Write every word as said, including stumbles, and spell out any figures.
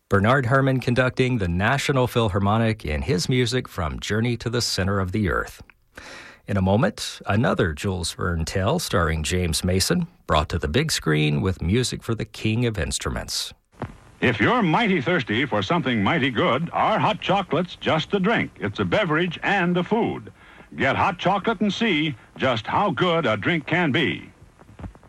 Bernard Herrmann conducting the National Philharmonic in his music from Journey to the Center of the Earth. In a moment, another Jules Verne tale starring James Mason, brought to the big screen with music for the king of instruments. If you're mighty thirsty for something mighty good, our hot chocolate's just a drink. It's a beverage and a food. Get hot chocolate and see just how good a drink can be.